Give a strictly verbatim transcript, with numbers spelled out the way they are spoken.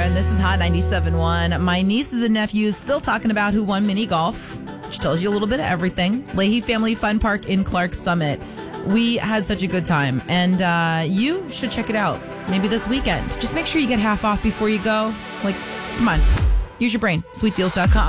and this is Hot ninety-seven point one. My nieces and nephews still talking about who won mini golf, which tells you a little bit of everything. Leahy Family Fun Park in Clark Summit. We had such a good time, and uh, you should check it out. Maybe this weekend. Just make sure you get half off before you go. Like, come on. Use your brain. sweet deals dot com.